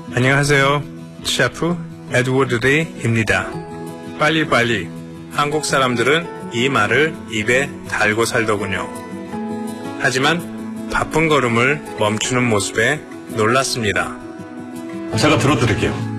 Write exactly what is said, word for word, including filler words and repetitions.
안녕하세요. 셰프 에드워드 레이입니다. 빨리빨리. 한국 사람들은 이 말을 입에 달고 살더군요. 하지만 바쁜 걸음을 멈추는 모습에 놀랐습니다. 제가 들어드릴게요.